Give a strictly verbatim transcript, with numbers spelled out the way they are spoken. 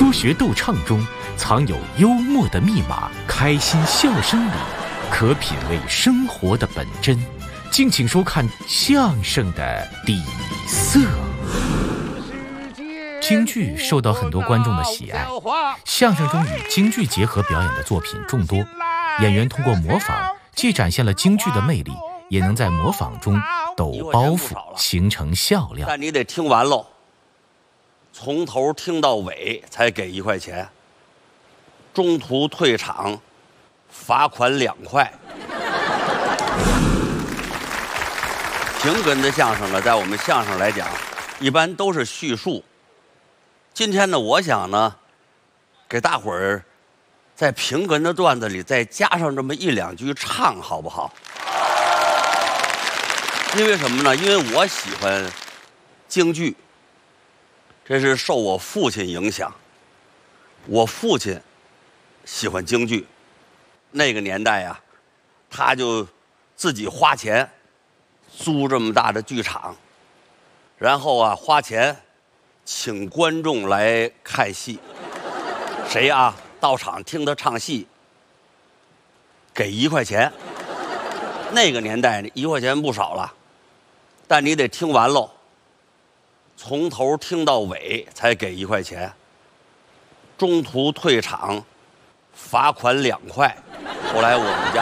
说学逗唱中藏有幽默的密码，开心笑声里可品味生活的本真。敬请收看相声的底色。京剧受到很多观众的喜爱，相声中与京剧结合表演的作品众多，演员通过模仿既展现了京剧的魅力，也能在模仿中抖包袱，形成笑料。 但你得听完喽，从头听到尾才给一块钱，中途退场罚款两块。平哏的相声呢，在我们相声来讲，一般都是叙述。今天呢，我想呢，给大伙儿在平哏的段子里再加上这么一两句唱，好不好？因为什么呢？因为我喜欢京剧，这是受我父亲影响。我父亲喜欢京剧，那个年代呀，他就自己花钱租这么大的剧场，然后啊花钱请观众来看戏。谁啊到场听他唱戏，给一块钱。那个年代一块钱不少了，但你得听完喽，从头听到尾才给一块钱，中途退场罚款两块。后来我们家